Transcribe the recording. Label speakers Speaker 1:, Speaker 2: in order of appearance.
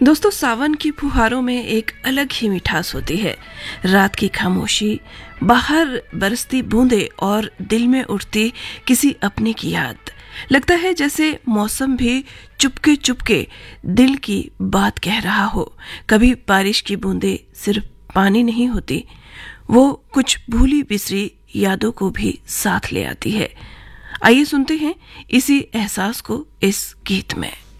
Speaker 1: दोस्तों, सावन की फुहारों में एक अलग ही मिठास होती है। रात की खामोशी, बाहर बरसती बूंदें और दिल में उठती किसी अपने की याद। लगता है जैसे मौसम भी चुपके चुपके दिल की बात कह रहा हो। कभी बारिश की बूंदें सिर्फ पानी नहीं होती, वो कुछ भूली बिसरी यादों को भी साथ ले आती है। आइए सुनते हैं इसी एहसास को इस गीत में।